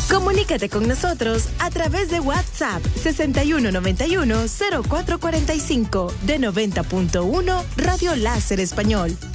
Comunícate con nosotros a través de WhatsApp 6191-0445 de 90.1 Radio Láser Español.